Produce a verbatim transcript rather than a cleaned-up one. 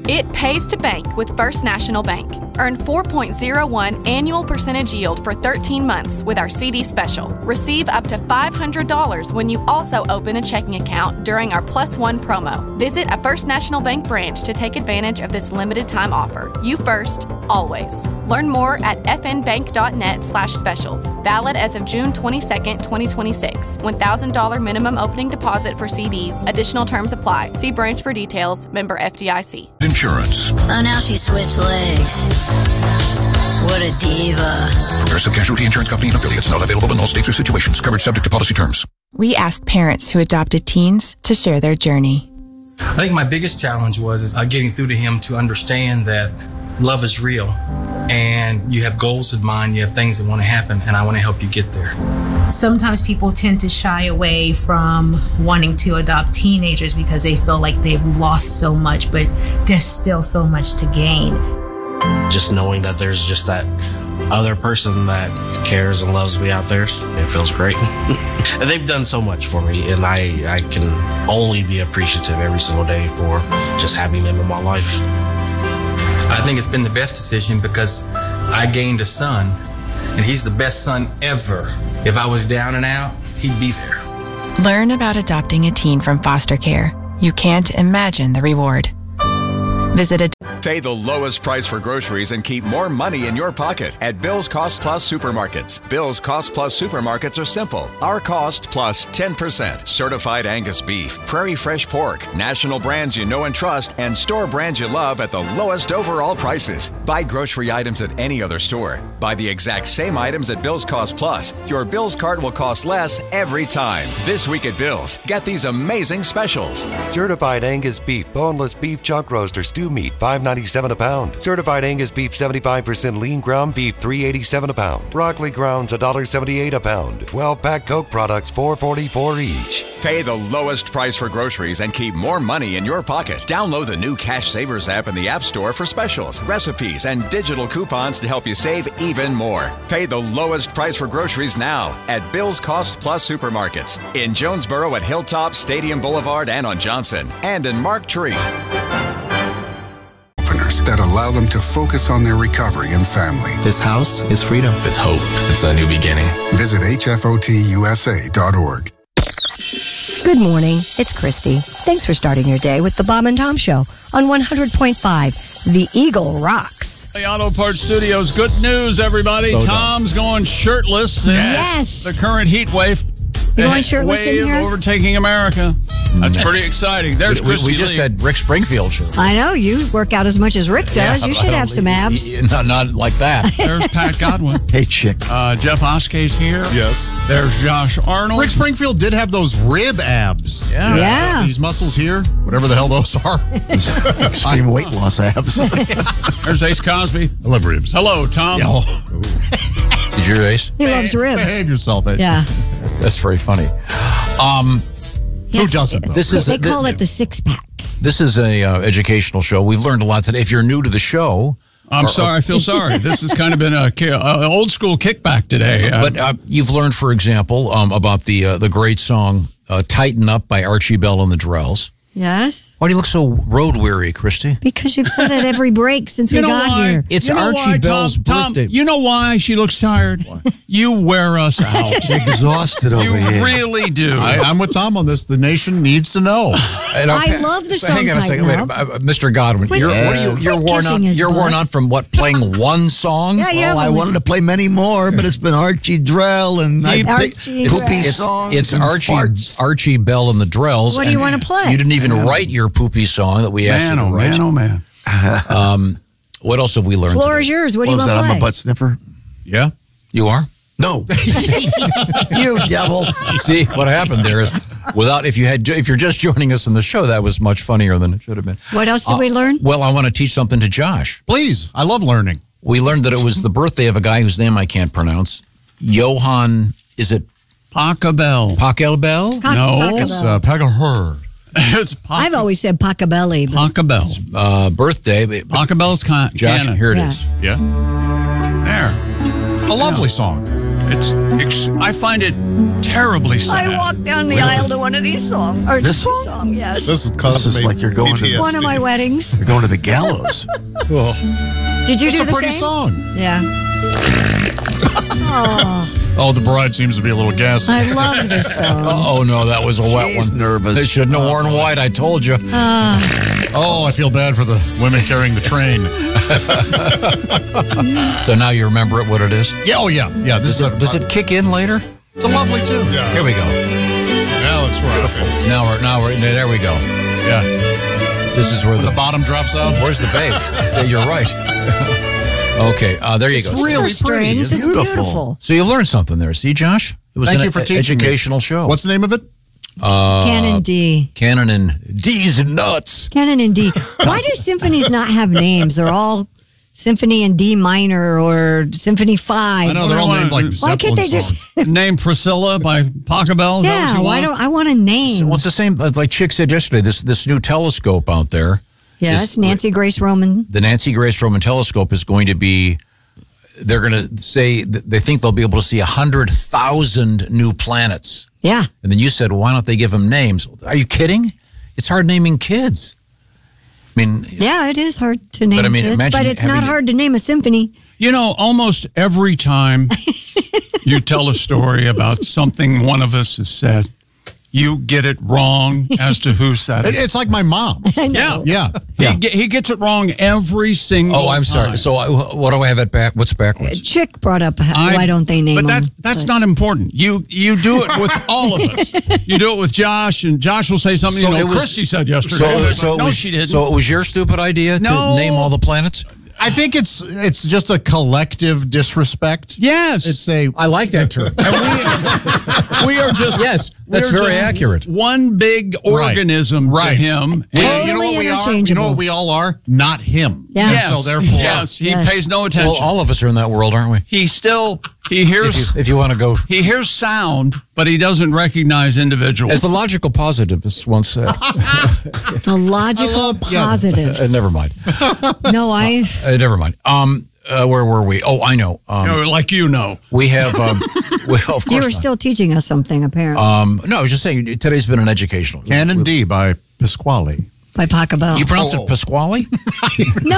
It pays to bank with First National Bank. Earn four point zero one annual percentage yield for thirteen months with our C D special. Receive up to five hundred dollars when you also open a checking account during our Plus One promo. Visit a First National Bank branch to take advantage of this limited time offer. You first, always. Learn more at fnbank.net slash specials. Valid as of June twenty-second, twenty twenty-six. one thousand dollars minimum opening deposit for C Ds. Additional terms apply. See branch for details. Member F D I C. Insurance. Oh, now she switched legs. What a diva. Progressive Casualty Insurance Company and affiliates. Not available in all states or situations. Coverage subject to policy terms. We asked parents who adopted teens to share their journey. I think my biggest challenge was uh, getting through to him to understand that love is real and you have goals in mind, you have things that want to happen, and I want to help you get there. Sometimes people tend to shy away from wanting to adopt teenagers because they feel like they've lost so much, but there's still so much to gain. Just knowing that there's just that other person that cares and loves me out there, it feels great. And they've done so much for me, and I, I can only be appreciative every single day for just having them in my life. I think it's been the best decision because I gained a son, and he's the best son ever. If I was down and out, he'd be there. Learn about adopting a teen from foster care. You can't imagine the reward. Visit a Pay the lowest price for groceries and keep more money in your pocket at Bill's Cost Plus Supermarkets. Bill's Cost Plus Supermarkets are simple. Our cost plus ten percent. Certified Angus beef, Prairie Fresh pork, national brands you know and trust, and store brands you love at the lowest overall prices. Buy grocery items at any other store. Buy the exact same items at Bill's Cost Plus. Your Bill's cart will cost less every time. This week at Bill's, get these amazing specials. Certified Angus beef, boneless beef chuck roaster, stew meat, five ninety-seven a pound. Certified Angus beef, seventy-five percent lean ground beef, three eighty-seven a pound. Broccoli grounds, one seventy-eight a pound. twelve pack Coke products, four forty-four each. Pay the lowest price for groceries and keep more money in your pocket. Download the new Cash Savers app in the App Store for specials, recipes, and digital coupons to help you save even more. Pay the lowest price for groceries now at Bill's Cost Plus Supermarkets in Jonesboro at Hilltop, Stadium Boulevard, and on Johnson, and in Mark Tree. That allow them to focus on their recovery and family. This house is freedom. It's hope. It's a new beginning. Visit H F O T U S A dot org. Good morning. It's Christy. Thanks for starting your day with the Bob and Tom Show on one hundred point five. The Eagle rocks. The Auto Parts Studios. Good news, everybody. So Tom's done. Going shirtless. Yes. The current heat wave. You going shirtless wave in here? Overtaking America. That's pretty exciting. There's we, Christy we just Lee. had Rick Springfield show. I know. You work out as much as Rick does. Yeah, you should have some abs. Not, not like that. There's Pat Godwin. Hey, chick. Uh, Jeff Oskay's here. Yes. There's Josh Arnold. Rick Springfield did have those rib abs. Yeah. Yeah. Uh, these muscles here, whatever the hell those are. Extreme weight loss abs. There's Ace Cosby. I love ribs. Hello, Tom. Yeah. Did you, Ace? He loves ribs. Behave yourself, Ace. Yeah. That's, that's very funny. Um, Who doesn't? Though? This is they a, call th- it the six pack. This is a uh, educational show. We've learned a lot today. If you're new to the show, I'm or, sorry. I feel sorry. This has kind of been a, a old school kickback today. Uh, but uh, you've learned, for example, um, about the uh, the great song uh, "Tighten Up" by Archie Bell and the Drells. Yes. Why do you look so road weary, Christy? Because you've said it every break since you we know got why? here. It's you know Archie why, Bell's Tom, birthday. Tom, you know why she looks tired? You wear us out. Exhausted over you here. You really do. I, I'm with Tom on this. The nation needs to know. And, I love the so song hang on a second, wait, Tighten uh, Mister Godwin. Wait, you're, yeah. what are you, you're Quit worn kissing on. his You're butt. worn on from what? Playing one song? Yeah, yeah. Oh, I wanted to play many more, but it's been Archie Drell and I picked Archie poopy It's, songs. it's and Archie farts. Archie Bell and the Drells. What do you and want to play? You didn't even write your poopy song that we asked Man, you oh to write. man, oh man. Um, what else have we learned? Floor today? is yours. What, What do was you that? want to I'm play? a butt sniffer. Yeah. You are? No. You devil. See, what happened there is, without if you had if you're just joining us in the show, that was much funnier than it should have been. What else did Uh, we learn? Well, I want to teach something to Josh. Please. I love learning. We learned that it was the birthday of a guy whose name I can't pronounce. Johann, is it Pachelbel. Pachelbel? Pa- No. Pachelbel. It's uh, Pegahur. It's Pac- I've always said Pachelbel. but- Pachelbel. Uh, birthday. Pachelbel's con- Josh, canon. here it Yeah. is. Yeah. There. A lovely song. It's. Ex- I find it terribly sad. I walked down the aisle to one of these songs. Or This song? song, yes. This is, This is like you're going to one of my weddings. you're going to the gallows. Did you It's do a the pretty same? song. Yeah. Oh, Oh, the bride seems to be a little gassy. I love this song. Oh, no, that was a wet She's one. nervous. They shouldn't have worn white, I told you. Uh, Oh, I feel bad for the women carrying the train. So now you remember it, what it is? Yeah, oh yeah, yeah. This Does is it, a, does it kick in later? it's a lovely tune. Yeah. Here we go. Now it's right. Beautiful. Now we're, now we're, there we go. Yeah. This is where When the, the bottom drops out. where's the bass? Yeah, you're right. Okay, uh, there you It's go. really pretty. strings. It's beautiful. So you learned something there. See, Josh? It was Thank an you for e- teaching me. educational show. What's the name of it? Uh, Canon D. Canon and D's and nuts. Canon and D. Why do symphonies not have names? They're all Symphony in D minor or Symphony five. I know they're all named like Why can't they just name Priscilla by Pachelbel? Yeah, why don't I want a name? So, well, it's the same, like Chick said yesterday, this this new telescope out there. Yes, is- Nancy Grace Roman. The Nancy Grace Roman telescope is going to be, they're going to say, that they think they'll be able to see one hundred thousand new planets. Yeah. And then you said, well, why don't they give them names? Are you kidding? It's hard naming kids. I mean, Yeah, it is hard to name I mean, kids, imagine but it's having not to- hard to name a symphony. You know, almost every time you tell a story about something one of us has said, you get it wrong as to who said it. It's like my mom. Yeah. Yeah. He, ge- he gets it wrong every single oh, I'm sorry. time. So I, what do I have at back? What's backwards? Chick brought up, I- why don't they name But that, them? that's not important. You you do it with all of us. You do it with Josh, and Josh will say something So you know it was- Christy said yesterday. So, And it's so, like, it no, was, she didn't. so it was your stupid idea No. to name all the planets? I think it's it's just a collective disrespect. Yes. It's a I like that term. we are just Yes, that's we're very just accurate. One big organism Right. to him. We- And- you know what we are? You know what we all are? Not him. Yeah. And Yes. So therefore, yes, he Yes. pays no attention. Well, all of us are in that world, aren't we? he still he hears If you, if you want to go, he hears sound, but he doesn't recognize individuals. as the logical positivist once said. The logical love- yeah. positives. Uh, never mind. No, I. Uh, never mind. Um, uh, where were we? Oh, I know. Um, You know, like you know. we have. Um, well, of course You were not. still teaching us something, apparently, Um, no, I was just saying. Today's been an educational. Canon D by Pasquale. by Pachelbel. You pronounce Oh. it Pasquale? No,